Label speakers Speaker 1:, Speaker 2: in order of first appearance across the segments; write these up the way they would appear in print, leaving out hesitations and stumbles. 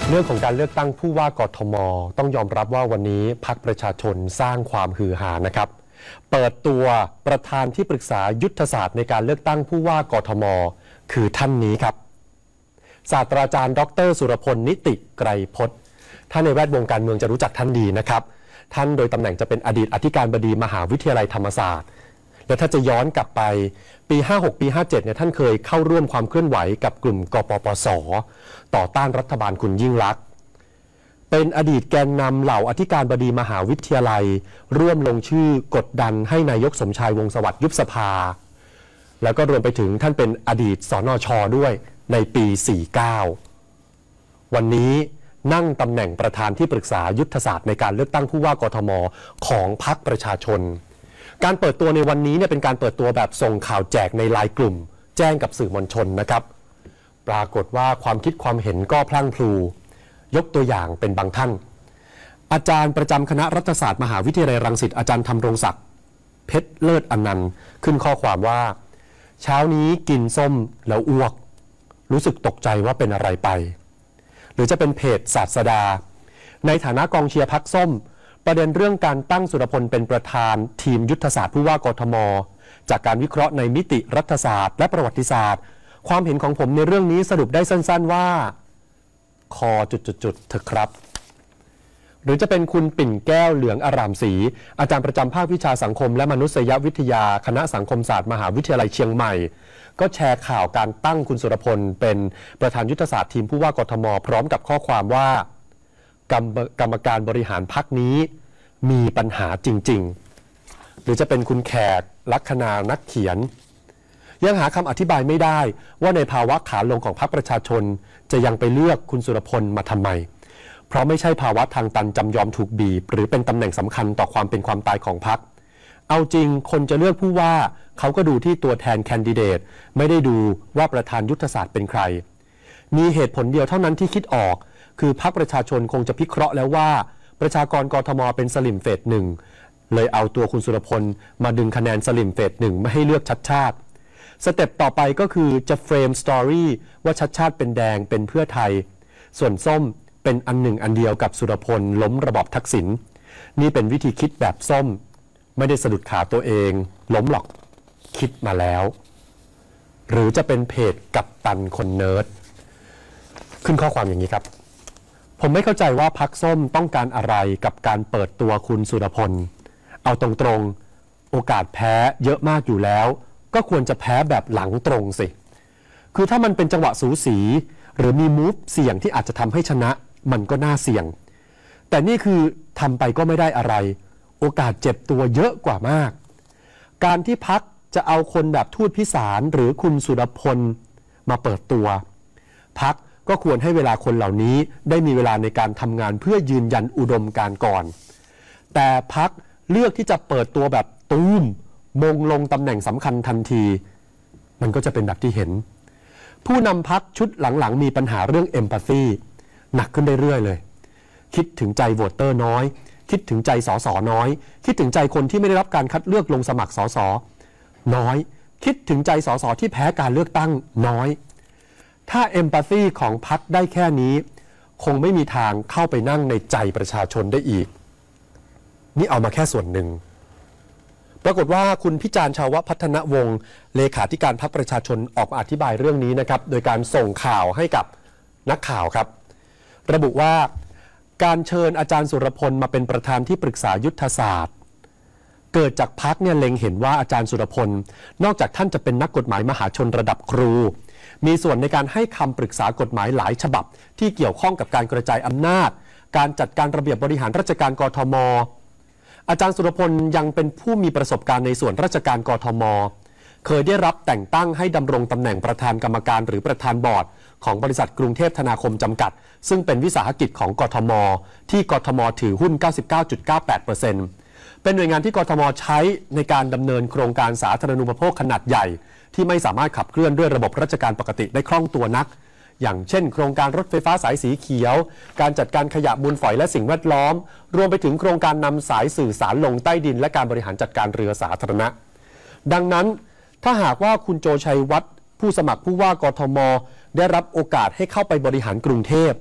Speaker 1: เรื่องของการเลือกตั้งผู้ว่ากทมต้องยอมรับว่าวันนี้พรรคประชาชนสร้างความฮือฮานะครับเปิดตัวประธานที่ปรึกษายุทธศาสตร์ในการเลือกตั้งผู้ว่ากทมคือท่านนี้ครับศาสตราจารย์ดร.สุรพลนิติไกรพจน์ท่านในแวดวงการเมืองจะรู้จักท่านดีนะครับท่านโดยตำแหน่งจะเป็นอดีตอธิการบดีมหาวิทยาลัยธรรมศาสตร์และถ้าจะย้อนกลับไปปี 56 ปี 57 เนี่ยท่านเคยเข้าร่วมความเคลื่อนไหวกับกลุ่มกปปส.ต่อต้านรัฐบาลคุณยิ่งลักษณ์เป็นอดีตแกนนำเหล่าอธิการบดีมหาวิทยาลัยร่วมลงชื่อกดดันให้นายกสมชายวงศ์สวัสดิ์ยุบสภาแล้วก็รวมไปถึงท่านเป็นอดีตสนช.ด้วยในปี 49 วันนี้นั่งตำแหน่งประธานที่ปรึกษายุทธศาสตร์ในการเลือกตั้งผู้ว่ากทมของพรรคประชาชนการเปิดตัวในวันนี้เนี่ยเป็นการเปิดตัวแบบส่งข่าวแจกในไลน์กลุ่มแจ้งกับสื่อมวลชนนะครับปรากฏว่าความคิดความเห็นก็พลั่งพลูยกตัวอย่างเป็นบางท่านอาจารย์ประจำคณะรัฐศาสตร์มหาวิทยาลัยรังสิตอาจารย์ธำรงศักดิ์เพชรเลิศอนันต์ขึ้นข้อความว่าเช้านี้กินส้มแล้วอ้วกรู้สึกตกใจว่าเป็นอะไรไปหรือจะเป็นเพจศาสดาในฐานะกองเชียร์พรรคส้มประเด็นเรื่องการตั้งสุรพลเป็นประธานทีมยุทธศาสตร์ผู้ว่ากทมจากการวิเคราะห์ในมิติรัฐศาสตร์และประวัติศาสตร์ความเห็นของผมในเรื่องนี้สรุปได้สั้นๆว่าคอจุดๆเถอะครับหรือจะเป็นคุณปิ่นแก้วเหลืองอารามศรีอาจารย์ประจำภาควิชาสังคมและมนุษยวิทยาคณะสังคมศาสตร์มหาวิทยาลัยเชียงใหม่ก็แชร์ข่าวการตั้งคุณสุรพลเป็นประธานยุทธศาสตร์ทีมผู้ว่ากทมพร้อมกับข้อความว่ากรรมการบริหารพรรคนี้มีปัญหาจริงๆหรือจะเป็นคุณแขกลัคนานักเขียนยังหาคำอธิบายไม่ได้ว่าในภาวะขาลงของพรรคประชาชนจะยังไปเลือกคุณสุรพลมาทำไมเพราะไม่ใช่ภาวะทางตันจำยอมถูกบีบหรือเป็นตำแหน่งสำคัญต่อความเป็นความตายของพรรคเอาจริงคนจะเลือกผู้ว่าเขาก็ดูที่ตัวแทนแคนดิเดตไม่ได้ดูว่าประธานยุทธศาสตร์เป็นใครมีเหตุผลเดียวเท่านั้นที่คิดออกคือพรรคประชาชนคงจะพิเคราะห์แล้วว่าประชากรกทมเป็นสลิมเฟส 1เลยเอาตัวคุณสุรพลมาดึงคะแนนสลิมเฟส 1ไม่ให้เลือกชัดชาติสเต็ปต่อไปก็คือจะเฟรมสตอรี่ว่าชัดชาติเป็นแดงเป็นเพื่อไทยส่วนส้มเป็นอันหนึ่งอันเดียวกับสุรพลล้มระบอบทักษิณนี่เป็นวิธีคิดแบบส้มไม่ได้สะดุดขาตัวเองล้มหรอกคิดมาแล้วหรือจะเป็นเพจกัปตันคนเนิร์ดขึ้นข้อความอย่างนี้ครับผมไม่เข้าใจว่าพรรคส้มต้องการอะไรกับการเปิดตัวคุณสุรพลเอาตรงๆโอกาสแพ้เยอะมากอยู่แล้วก็ควรจะแพ้แบบหลังตรงสิคือถ้ามันเป็นจังหวะสูสีหรือมีมูฟเสี่ยงที่อาจจะทำให้ชนะมันก็น่าเสี่ยงแต่นี่คือทำไปก็ไม่ได้อะไรโอกาสเจ็บตัวเยอะกว่ามากการที่พรรคจะเอาคนแบบทูตพิสารหรือคุณสุรพลมาเปิดตัวพรรคก็ควรให้เวลาคนเหล่านี้ได้มีเวลาในการทำงานเพื่อยืนยันอุดมการณ์ก่อนแต่พรรคเลือกที่จะเปิดตัวแบบตูมมงลงตำแหน่งสำคัญทันทีมันก็จะเป็นแบบที่เห็นผู้นำพรรคชุดหลังๆมีปัญหาเรื่องเอมพัตซีหนักขึ้นเรื่อยๆเลยคิดถึงใจโหวตเตอร์น้อยคิดถึงใจสสน้อยคิดถึงใจคนที่ไม่ได้รับการคัดเลือกลงสมัครสสน้อยคิดถึงใจสสที่แพ้การเลือกตั้งน้อยถ้าเอมพัตซีของพรรคได้แค่นี้คงไม่มีทางเข้าไปนั่งในใจประชาชนได้อีกนี่เอามาแค่ส่วนหนึ่งปรากฏว่าคุณพิจารณ์ชาวพัฒนวงศ์เลขาธิการพรรคประชาชนออกมาอธิบายเรื่องนี้นะครับโดยการส่งข่าวให้กับนักข่าวครับระบุว่าการเชิญอาจารย์สุรพลมาเป็นประธานที่ปรึกษายุทธศาสตร์เกิดจากพรรคเนี่ยเล็งเห็นว่าอาจารย์สุรพลนอกจากท่านจะเป็นนักกฎหมายมหาชนระดับครูมีส่วนในการให้คำปรึกษากฎหมายหลายฉบับที่เกี่ยวข้องกับการกระจายอำนาจการจัดการระเบียบบริหารราชการกทมอาจารย์สุรพลยังเป็นผู้มีประสบการณ์ในส่วนราชการกทมเคยได้รับแต่งตั้งให้ดำรงตำแหน่งประธานกรรมการหรือประธานบอร์ดของบริษัทกรุงเทพธนาคมจำกัดซึ่งเป็นวิสาหกิจของกทมที่กทมถือหุ้น 99.98% เป็นหน่วยงานที่กทมใช้ในการดำเนินโครงการสาธารณูปโภคขนาดใหญ่ที่ไม่สามารถขับเคลื่อนด้วยระบบราชการปกติได้คล่องตัวนักอย่างเช่นโครงการรถไฟฟ้าสายสีเขียวการจัดการขยะมูลฝอยและสิ่งแวดล้อมรวมไปถึงโครงการนำสายสื่อสารลงใต้ดินและการบริหารจัดการเรือสาธารณะดังนั้นถ้าหากว่าคุณโจชัยวัฒน์ผู้สมัครผู้ว่ากทมได้รับโอกาสให้เข้าไปบริหารกรุงเทพ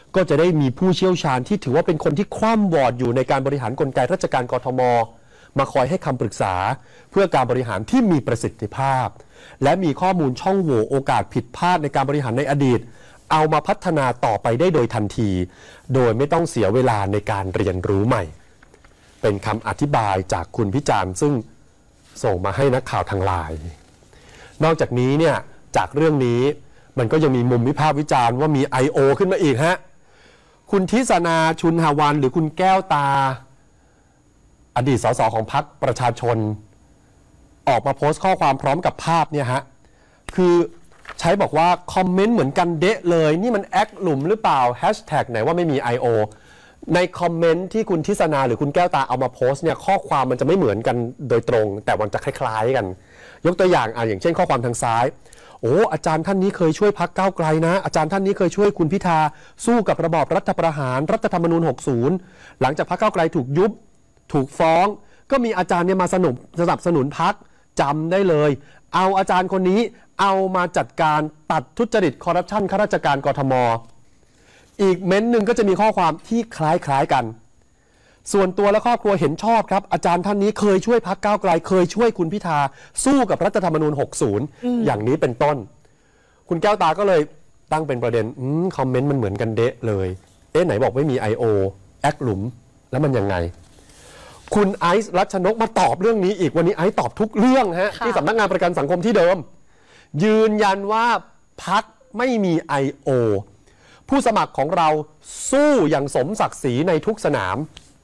Speaker 1: ก็จะได้มีผู้เชี่ยวชาญที่ถือว่าเป็นคนที่คร่ำวอดอยู่ในการบริหารกลไกราชการกทมมาคอยให้คำปรึกษาเพื่อการบริหารที่มีประสิทธิภาพและมีข้อมูลช่องโหว่โอกาสผิดพลาดในการบริหารในอดีตเอามาพัฒนาต่อไปได้โดยทันทีโดยไม่ต้องเสียเวลาในการเรียนรู้ใหม่เป็นคำอธิบายจากคุณพิจารณ์ซึ่งส่งมาให้นักข่าวทางไลน์นอกจากนี้เนี่ยจากเรื่องนี้มันก็ยังมีมุมวิพากษ์วิจารณ์ว่ามี I.O. ขึ้นมาอีกฮะคุณทิศนาชุนหวันหรือคุณแก้วตาอดีตสสของพรรคประชาชนออกมาโพสต์ข้อความพร้อมกับภาพเนี่ยฮะคือใช้บอกว่าคอมเมนต์เหมือนกันเดะเลยนี่มันแอคหลุมหรือเปล่าแฮชแท็กไหนว่าไม่มี I.O. ในคอมเมนต์ที่คุณทิศนาหรือคุณแก้วตาเอามาโพสต์เนี่ยข้อความมันจะไม่เหมือนกันโดยตรงแต่มันจะคล้ายๆกันยกตัวอย่างอย่างเช่นข้อความทางซ้ายโอ้อาจารย์ท่านนี้เคยช่วยพรรคก้าวไกลนะอาจารย์ท่านนี้เคยช่วยคุณพิธาสู้กับระบอบรัฐประหารรัฐธรรมนูญ60หลังจากพรรคก้าวไกลถูกยุบถูกฟ้องก็มีอาจารย์เนี่ยมาสนับสนุนพรรคจำได้เลยเอาอาจารย์คนนี้เอามาจัดการตัดทุจริตคอร์รัปชันข้าราชการกทมอีกเม้นต์หนึ่งก็จะมีข้อความที่คล้ายๆกันส่วนตัวและครอบครัวเห็นชอบครับอาจารย์ท่านนี้เคยช่วยพรรคก้าวไกลเคยช่วยคุณพิธาสู้กับรัฐธรรมนูญ60อย่างนี้เป็นต้นคุณแก้วตาก็เลยตั้งเป็นประเด็นคอมเมนต์มันเหมือนกันเดะเลยไหนบอกไม่มี I.O. แอคหลุมแล้วมันยังไงคุณไอซ์รัชนกมาตอบเรื่องนี้อีกวันนี้ไอซ์ตอบทุกเรื่องฮะที่สำนักงานประกันสังคมที่เดิมยืนยันว่าพรรคไม่มี I.O. ผู้สมัครของเราสู้อย่างสมศักดิ์ศรีในทุกสนาม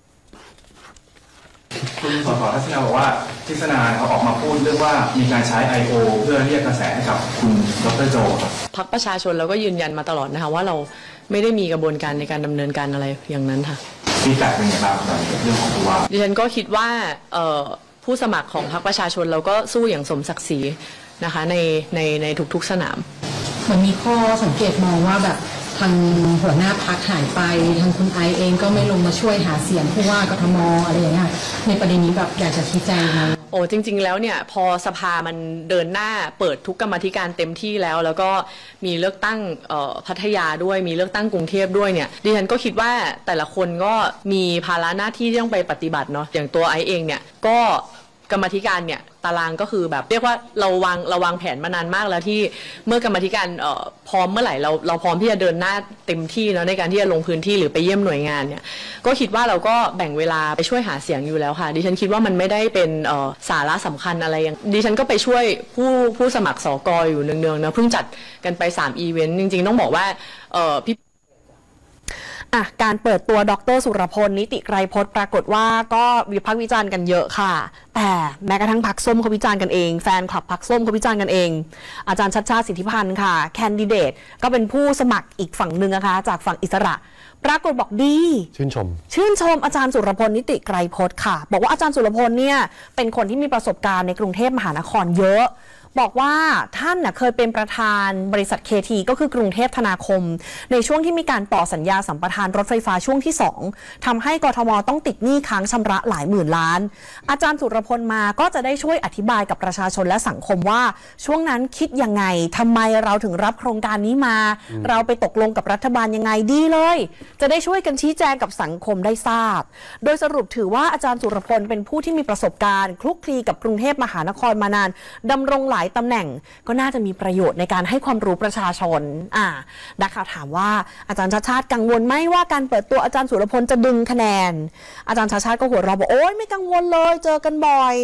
Speaker 2: คุณสสทัศนาบอกว่าทิศนาเขาออกมาพูดเรื่องว่ามีการใช้ I.O. เพื่อเรียกกระแสให้กับคุณดร.โจครับ
Speaker 3: พรรคประชาชนเราก็ยืนยันมาตลอดนะคะว่าเราไม่ได้มีกระบวนการในการดำเนินการอะไรอย่างนั้นค่ะ
Speaker 2: ฟีดแบ็กเป็นอย่างไรบ้างในเรื่องของผู้ว่า
Speaker 3: ดิฉันก็คิดว่าผู้สมัครของพรรคประชาชนเราก็สู้อย่างสมศักดิ์ศรีนะคะในทุกๆสนาม
Speaker 4: มันมีข้อสังเกตมองว่าแบบทางหัวหน้าพรรคหายไปทางคุณไอเองก็ไม่ลงมาช่วยหาเสียงผู้ว่ากทมอะไรอย่างเงี้ยในประเด็นนี้แบบอยากจะชี้แจงไหม
Speaker 3: โอ้จริงๆแล้วเนี่ยพอสภามันเดินหน้าเปิดทุกกรรมธิการเต็มที่แล้วก็มีเลือกตั้งพัทยาด้วยมีเลือกตั้งกรุงเทพด้วยเนี่ยดิฉันก็คิดว่าแต่ละคนก็มีภาระหน้าที่ที่ต้องไปปฏิบัติเนาะอย่างตัวไอเองเนี่ยก็กรรมธิการเนี่ยตารางก็คือแบบเรียกว่าเราวางแผนมานานมากแล้วที่เมื่อกรรมธิการพร้อมเมื่อไหร่เราพร้อมที่จะเดินหน้าเต็มที่แล้วในการที่จะลงพื้นที่หรือไปเยี่ยมหน่วยงานเนี่ยก็คิดว่าเราก็แบ่งเวลาไปช่วยหาเสียงอยู่แล้วค่ะดิฉันคิดว่ามันไม่ได้เป็นสาระสำคัญอะไรอย่างดิฉันก็ไปช่วยผู้สมัครสก.อยู่เนืองๆนะเพิ่งจัดกันไป3อีเวนต์จริงๆต้องบอกว่าพี่
Speaker 5: การเปิดตัวดร.สุรพลนิติไกรพจน์ปรากฏว่าก็วิพากษ์วิจารณ์กันเยอะค่ะแต่แม้กระทั่งพรรคส้มเขาวิจารณ์กันเองแฟนคลับพรรคส้มเขาวิจารณ์กันเองอาจารย์ชัชชาติสิทธิพันธ์ค่ะแคนดิเดตก็เป็นผู้สมัครอีกฝั่งหนึ่งนะคะจากฝั่งอิสระปรากฏบอกดี
Speaker 1: ชื่นชม
Speaker 5: อาจารย์สุรพลนิติไกรพจน์ค่ะบอกว่าอาจารย์สุรพลเนี่ยเป็นคนที่มีประสบการณ์ในกรุงเทพมหานครเยอะบอกว่าท่านเคยเป็นประธานบริษัท KT ก็คือกรุงเทพธนาคมในช่วงที่มีการต่อสัญญาสัมปทานรถไฟฟ้าช่วงที่2ทำให้กทมต้องติดหนี้ค้างชำระหลายหมื่นล้านอาจารย์สุรพลมาก็จะได้ช่วยอธิบายกับประชาชนและสังคมว่าช่วงนั้นคิดยังไงทำไมเราถึงรับโครงการนี้มาเราไปตกลงกับรัฐบาลยังไงดีเลยจะได้ช่วยกันชี้แจงกับสังคมได้ทราบโดยสรุปถือว่าอาจารย์สุรพลเป็นผู้ที่มีประสบการณ์คลุกคลีกับกรุงเทพมหานครมานานดำรงหลายตำแหน่งก็น่าจะมีประโยชน์ในการให้ความรู้ประชาชนนักข่าวถามว่าอาจารย์ชาติชาติกังวลไหมว่าการเปิดตัวอาจารย์สุรพลจะดึงคะแนนอาจารย์ชาติชาติก็หัวเราะบอกโอ๊ยไม่กังวลเลยเจอกันบ่อย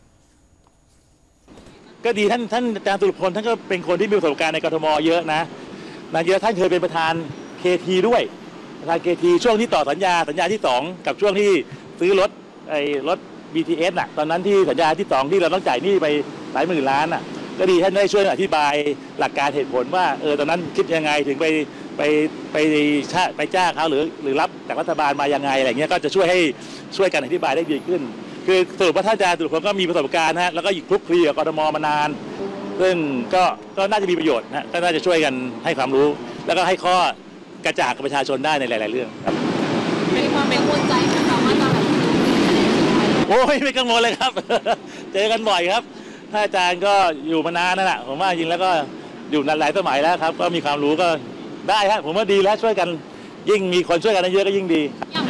Speaker 6: ก็ดีท่านอาจารย์สุรพลท่านก็เป็นคนที่มีประสบการณ์ในกทมเยอะนะเยอะท่านเคยเป็นประธาน KT ด้วยประธาน KT ช่วงที่ต่อสัญญาที่2กับช่วงที่ซื้อรถ BTS ตอนนั้นที่สัญญาที่2ที่เราต้องจ่ายหนี้ไปหลายหมื่นล้านก็ดีท่านได้ช่วยอธิบายหลักการเหตุผลว่าตอนนั้นคิดยังไงถึงไปจ้างเขาหรือรับจากรัฐบาลมายังไงอะไรเงี้ยก็จะช่วยกันอธิบายได้ดีขึ้นคือสรุปว่าท่านอาจารย์สุรพลก็มีประสบการณ์แล้วก็อยู่คลุกคลีกับกทมมานานซึ่งก็น่าจะมีประโยชน์ก็น่าจะช่วยกันให้ความรู้แล้วก็ให้ข้อกระจ่างกับประชาชนได้ในหลายๆเรื่องครับ
Speaker 5: มีความเป็นคนใจนะคะว่าตอนแบบ
Speaker 6: โอ้ยไม่กังวลเลยครับเจอกันบ่อยครับท่านอาจารย์ก็อยู่มานานนั่นแหละผมว่าจริงแล้วก็อยู่นานหลายสมัยแล้วครับก็มีความรู้ก็ได้ผมว่าดีแล้วช่วยกันยิ่งมีคนช่วยกันเยอะก็ยิ่งดี
Speaker 7: อย่าง